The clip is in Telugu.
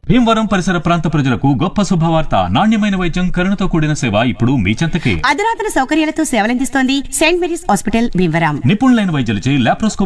భీమవరం పరిసర ప్రాంత ప్రజలకు గొప్ప శుభవార్త. నాణ్యమైన వైద్యం, కరుణతో కూడిన సేవ ఇప్పుడు మీ చెంతకే. అధునాతన సౌకర్యాలతో సేవలందిస్తోంది సెయింట్ మేరీస్ హాస్పిటల్ భీమవరం. నిపుణులైన వైద్యులచే లాప్రోస్కోపీ